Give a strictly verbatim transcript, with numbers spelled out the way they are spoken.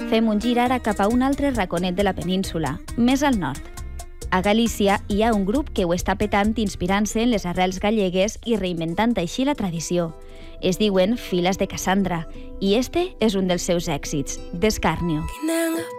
fem un gir ara cap a un altre raconet de la península, més al nord. A Galícia hi ha un grup que ho està petant inspirant-se en les arrels gallegues i reinventant així la tradició. Es diuen Files de Cassandra i este és un dels seus èxits, D'Escarnio.